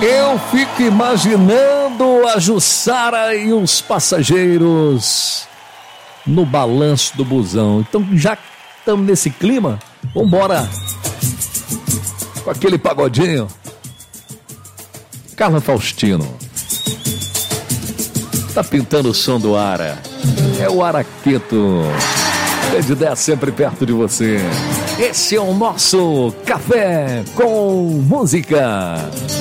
Eu fico imaginando a Jussara e os passageiros no balanço do busão. Então já estamos nesse clima, vambora com aquele pagodinho. Carla Faustino tá pintando o som do Ara. É o Araqueto. Desde 10 sempre perto de você. Esse é o nosso Café com Música.